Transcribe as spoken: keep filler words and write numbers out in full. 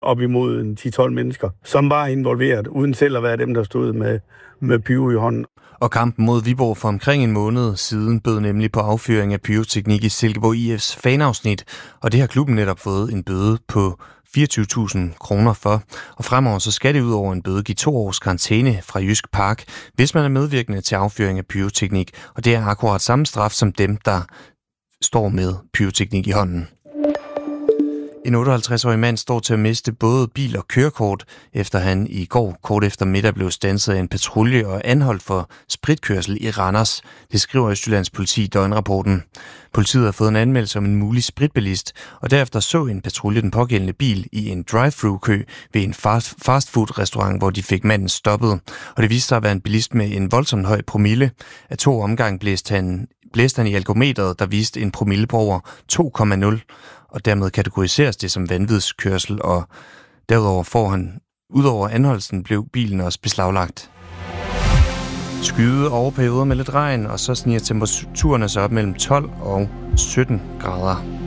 op imod en ti til tolv mennesker, som var involveret, uden selv at være dem, der stod med, med pyro i hånden. Og kampen mod Viborg for omkring en måned siden bød nemlig på affyring af pyroteknik i Silkeborg I F's fanafsnit, og det har klubben netop fået en bøde på fireogtyve tusind kroner for. Og fremover så skal det ud over en bøde give to års karantæne fra Jysk Park, hvis man er medvirkende til affyring af pyroteknik, og det er akkurat samme straf som dem, der står med pyroteknik i hånden. En otteoghalvtreds-årig mand står til at miste både bil og kørekort, efter han i går kort efter middag blev standset af en patrulje og anholdt for spritkørsel i Randers. Det skriver Østjyllands politi i døgnrapporten. Politiet har fået en anmeldelse om en mulig spritbilist, og derefter så en patrulje den pågældende bil i en drive-thru-kø ved en fast fastfood-restaurant, hvor de fik manden stoppet. Og det viste sig at være en bilist med en voldsomt høj promille. Af to omgange blæste han, blæste han i algometeret, der viste en promille på over to komma nul. Og dermed kategoriseres det som vanvidskørsel, og derudover får han, udover anholdelsen, blev bilen også beslaglagt. Skyde over perioder med lidt regn, og så sniger temperaturerne sig op mellem tolv og sytten grader.